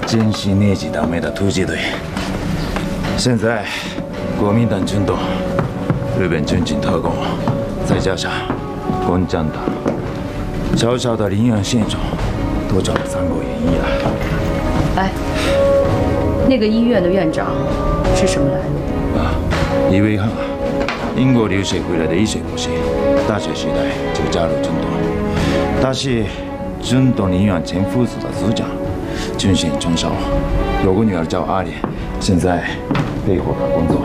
坚信那几党妹的突击队。现在，国民党军统、日本军警特工，再加上共产党，小小的林阳县长，都找了3个原因了。 哎，那个医院的院长是什么来路？ 啊，李维汉，英国留学回来的医学博士，大学时代就加入军统，他是军统林院前副所的组长，军衔中校，有个女儿叫阿莲，现在配合他工作。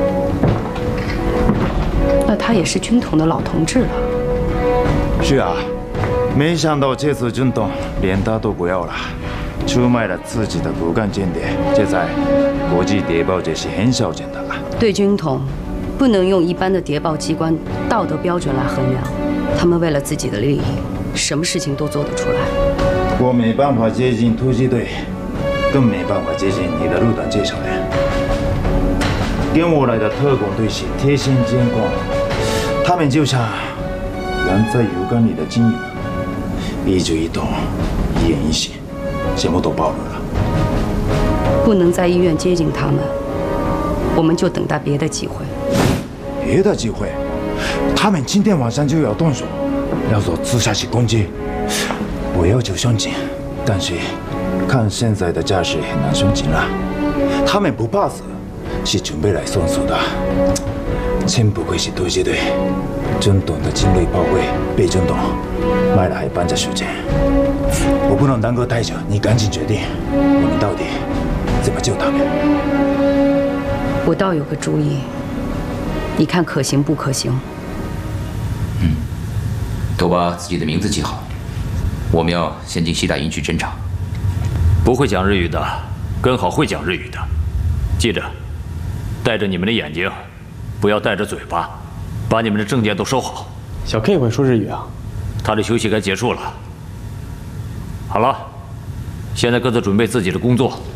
那他也是军统的老同志了。 是啊，没想到这次军统连他都不要了，出卖了自己的骨干间谍，这在国际谍报界是很少见的了。 对军统，不能用一般的谍报机关道德标准来衡量，他们为了自己的利益，什么事情都做得出来。 我没办法接近突击队，更没办法接近你的陆党介绍人。跟我来的特工队是贴心监控，他们就像养在鱼缸里的金鱼，一举一动，一言一行，什么都暴露了。 不能在医院接近他们，我们就等待别的机会。 别的机会？他们今天晚上就要动手，要做自杀式攻击。我要求凶警，但是看现在的架势很难凶警了。他们不怕死，是准备来送死的。真不愧是突击队，军统的精锐炮灰被军统卖了还搬着书签。我不能耽搁太久，你赶紧决定，我们到底怎么救他们？ 我倒有个主意，你看可行不可行？ 都把自己的名字记好。我们要先进西大营去侦查。 不会讲日语的，跟好会讲日语的。记着，带着你们的眼睛，不要带着嘴巴，把你们的证件都收好。 小 K 会说日语啊？ 他的休息该结束了。好了，现在各自准备自己的工作。